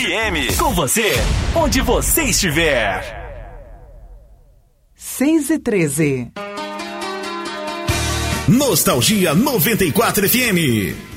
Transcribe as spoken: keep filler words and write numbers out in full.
F M. Com você, onde você estiver. seis e treze. Nostalgia noventa e quatro F M.